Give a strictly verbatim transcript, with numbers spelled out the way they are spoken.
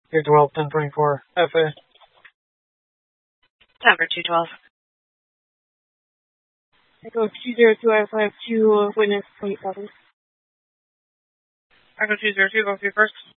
Two twelve, ten twenty-four, F A. Denver two twelve. Echo two zero two, I five two, witness twenty-seven. Echo two zero two, go through first.